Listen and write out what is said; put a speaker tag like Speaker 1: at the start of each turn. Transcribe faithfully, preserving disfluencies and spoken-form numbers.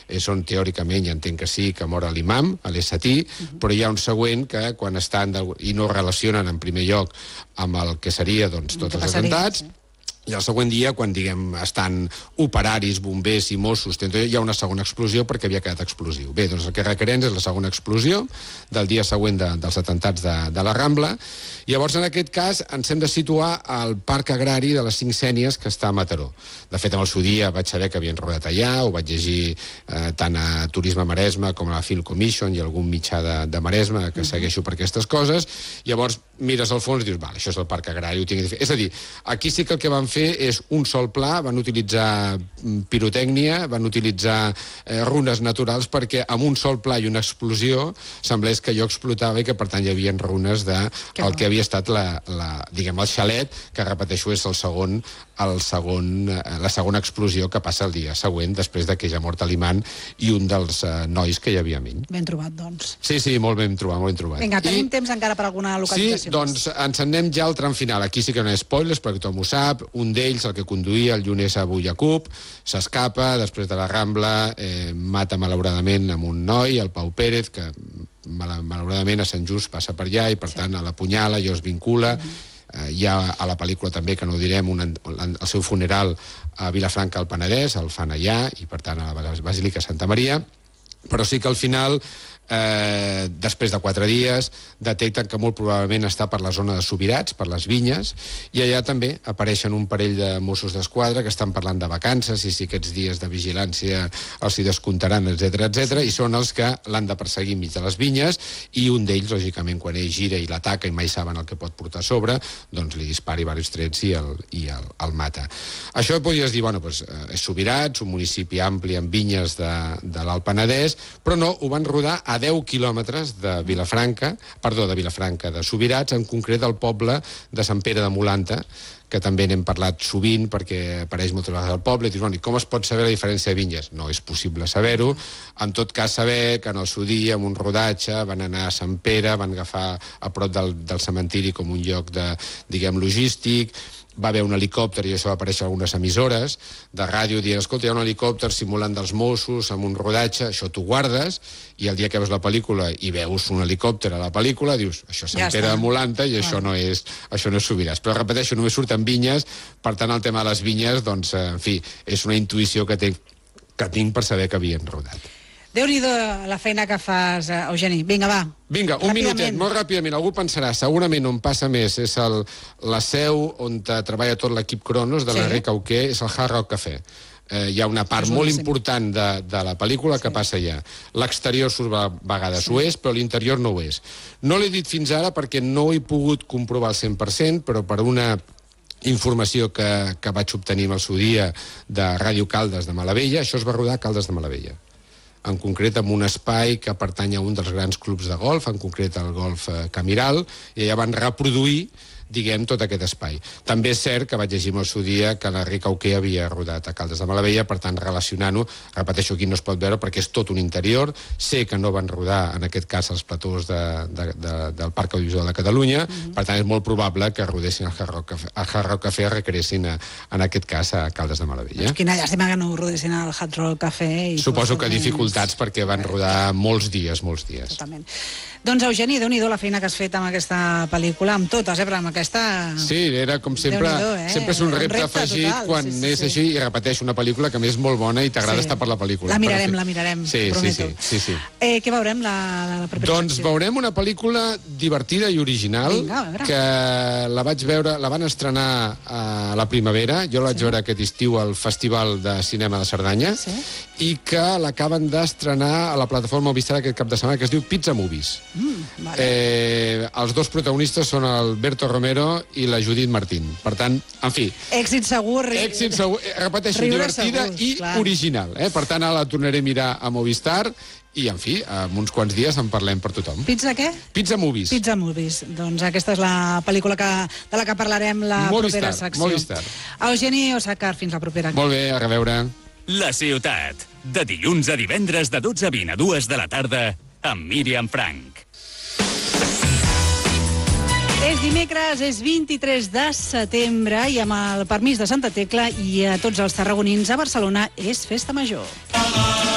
Speaker 1: és on teòricament ja entenc que sí, que mor l'imam, l'Essatí, uh-huh. però hi ha un següent que quan estan, de, i no relacionen en primer lloc amb el que seria doncs, tots els atemptats, sí. I el següent dia, quan, diguem, estan operaris, bombers i Mossos, hi ha una segona explosió perquè havia quedat explosiu. Bé, doncs el que requerents és la segona explosió del dia següent de, dels atemptats de, de la Rambla. Llavors, en aquest cas, ens hem de situar al Parc Agrari de les Cinc Sénies, que està a Mataró. De fet, en el seu dia vaig saber que havien rodat allà, ho vaig llegir eh, tant a Turisme Maresme com a la Film Commission i algun mitjà de, de Maresme que segueixo per aquestes coses. Llavors, mires al fons i dius, val, això és el Parc Agrari, ho tinc de fer. És a dir, aquí sí que el que van fer és un sol pla, van utilitzar pirotècnia, van utilitzar eh, runes naturals perquè amb un sol pla i una explosió semblés que allò explotava i que per tant hi havia runes de que el que havia estat la, la, diguem, el xalet, que repeteixo és el segon, el segon, la segona explosió que passa el dia següent després de que ja ha mort l'imam i un dels eh, nois que hi havia amb ell.
Speaker 2: Ben trobat, doncs.
Speaker 1: Sí, sí, molt ben trobat, molt ben trobat.
Speaker 2: Vinga, tenim I... temps encara per alguna localització.
Speaker 1: Sí, doncs ens anem ja al tram final. Aquí sí que no hi ha spoilers, perquè tothom ho sap. Un d'ells, el que conduïa, el Younes Abu Yaqub, s'escapa, després de la Rambla, eh, mata malauradament amb un noi, el Pau Pérez, que mal malauradament a Sant Just passa per allà i per sí. tant a la punyala, allò es vincula. Mm-hmm. Eh, hi ha a la pel·lícula també, que no ho direm, un, el seu funeral a Vilafranca al Penedès, el fan allà, i per tant a la Basílica Santa Maria. Però sí que al final, eh, després de quatre dies, detecten que molt probablement està per la zona de Subirats, per les vinyes, i allà també apareixen un parell de Mossos d'Esquadra que estan parlant de vacances i si aquests dies de vigilància els hi descomptaran, etcètera, etcètera, i són els que l'han de perseguir enmig de les vinyes, i un d'ells, lògicament, quan ell gira i l'ataca i mai saben el que pot portar a sobre, doncs li dispari diversos trets i el, i el, el mata. Això podries dir, bueno, doncs, és Subirats, un municipi ampli amb vinyes de, de l'Alt Penedès, però no, ho van rodar a deu quilòmetres de Vilafranca, perdó, de Vilafranca, de Subirats, en concret del poble de Sant Pere de Molanta, que també n'hem parlat sovint perquè apareix moltes vegades al poble, i dius, bueno, i com es pot saber la diferència de vinyes? No és possible saber-ho. En tot cas, saber que en el seu dia, amb un rodatge, van anar a Sant Pere, van agafar a prop del, del cementiri com un lloc de, diguem, logístic, va haver un helicòpter, i això va aparèixer algunes emissores de ràdio dient, escolta, hi ha un helicòpter simulant dels Mossos amb un rodatge, això t'ho guardes, i el dia que veus la pel·lícula i veus un helicòpter a la pel·lícula, dius, això és Sant Pere de Molanta i això no és, això no és Subirats. Però repeteixo, només surten vinyes, per tant el tema de les vinyes, doncs, en fi, és una intuïció que, te, que tinc per saber que havien rodat.
Speaker 2: Déu-n'hi-do la feina que fas, Eugeni. Vinga, va.
Speaker 1: Vinga, un minutet, molt ràpidament. Algú pensarà, segurament on passa més és el, la seu on treballa tot l'equip Cronos de l'Enric Auqué, és el Hard Rock Café. Eh, hi ha una part molt important de, de la pel·lícula que passa allà. L'exterior surt a vegades ho és, però l'interior no ho és. No l'he dit fins ara perquè no he pogut comprovar al cent per cent, però per una informació que, que vaig obtenir el seu dia de Ràdio Caldes de Malavella, això es va rodar a Caldes de Malavella. En concret amb un espai que pertany a un dels grans clubs de golf, en concret el Golf Camiral, i allà van reproduir, diguem, tot aquest espai. També és cert que vaig llegir el seu dia que l'Enric Auqué havia rodat a Caldes de Malavella, per tant, relacionant-ho, repeteixo, aquí no es pot veure perquè és tot un interior, sé que no van rodar, en aquest cas, els platós de, de, de, del Parc Audiovisual de Catalunya, mm-hmm. per tant, és molt probable que rodessin el Hard Rock Café, el Hard Rock Café recreessin, a, en aquest cas, a Caldes de Malavella.
Speaker 2: Doncs quina llàstima que no rodessin al Hard Rock Café. I
Speaker 1: Suposo que dificultats perquè van rodar molts dies, molts dies.
Speaker 2: Totalment. Doncs, Eugeni, Déu-n'hi-do la feina que has fet amb aquesta pel·lícula, amb totes, eh, però amb aquesta...
Speaker 1: Sí, era com sempre, eh? sempre és un repte, repte afegit total, quan sí, sí, és sí. així, i repeteixo, una pel·lícula que a més és molt bona i t'agrada sí. estar per la pel·lícula.
Speaker 2: La mirarem, la mirarem,
Speaker 1: sí,
Speaker 2: prometo.
Speaker 1: Sí, sí, sí, sí.
Speaker 2: Eh, què veurem la, la propera
Speaker 1: Doncs secció? Veurem una pel·lícula divertida i original.
Speaker 2: Vinga,
Speaker 1: que la vaig veure, la van estrenar a la primavera, jo la vaig sí. veure aquest estiu al Festival de Cinema de Cerdanya, sí. i que l'acaben d'estrenar a la plataforma Movistar aquest cap de setmana, que es diu Pizza Movies.
Speaker 2: Mm, vale.
Speaker 1: eh, els dos protagonistes són el Berto Romero i la Judit Martín. Per tant, en fi...
Speaker 2: Èxit segur.
Speaker 1: Èxit segur, repeteixo, divertida segurs, i clar. original. Eh? Per tant, ara la tornaré a mirar a Movistar i, en fi, en uns quants dies en parlem per tothom.
Speaker 2: Pizza què?
Speaker 1: Pizza Movies.
Speaker 2: Pizza Movies. Doncs aquesta és la pel·lícula que, de la que parlarem la
Speaker 1: Movistar,
Speaker 2: propera secció.
Speaker 1: Movistar.
Speaker 2: Eugeni Osàcar, fins la propera.
Speaker 1: Molt bé, a reveure.
Speaker 3: La ciutat, de dilluns a divendres de dotze a vint a dues de la tarda, amb Míriam Frank.
Speaker 2: És dimecres, és vint-i-tres de setembre i amb el permís de Santa Tecla i a tots els tarragonins a Barcelona és Festa Major.